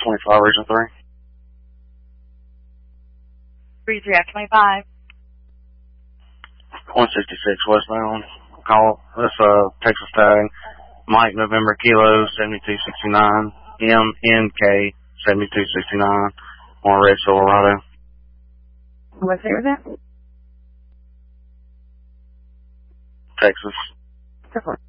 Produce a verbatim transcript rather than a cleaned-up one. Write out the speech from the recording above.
twenty-five, Region three. three three F twenty-five. one sixty-six westbound. Call, that's uh, Texas tag. Mike November Kilo seventy-two sixty-nine. M N K seventy-two sixty-nine. On Red Silverado. What state was that? Texas. Support.